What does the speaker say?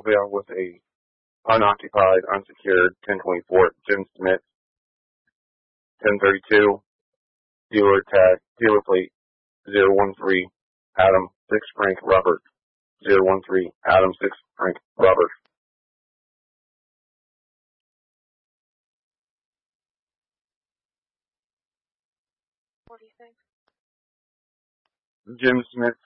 Belleville with a unoccupied, unsecured 1024. Jim Smith, 1032. Dealer tag, dealer plate 013. Adam 6 Frank Robert 013. Adam 6 Frank Robert. Jim Smith,